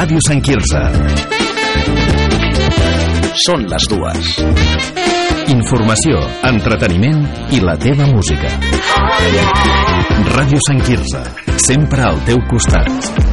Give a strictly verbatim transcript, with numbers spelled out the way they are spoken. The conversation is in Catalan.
Ràdio Sant Quirze. Són les dues. Informació, entreteniment i la teva música. Ràdio Sant Quirze, sempre al teu costat.